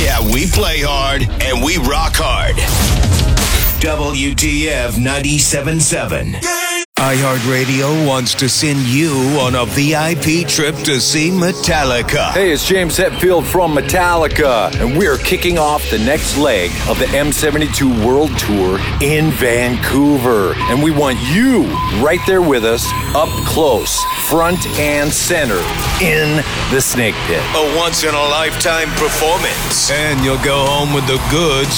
Yeah, we play hard and we rock hard. WTF 97.7. iHeartRadio wants to send you on a VIP trip to see Metallica. Hey, it's James Hetfield from Metallica, and we're kicking off the next leg of the M72 World Tour in Vancouver. And we want you right there with us, up close, front and center, in the Snake Pit. A once-in-a-lifetime performance. And you'll go home with the goods